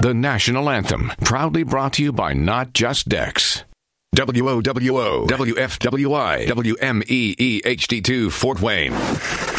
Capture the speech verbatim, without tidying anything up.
the national anthem, proudly brought to you by Not Just Decks. W O W O, W F W I, W M E E H D two, Fort Wayne.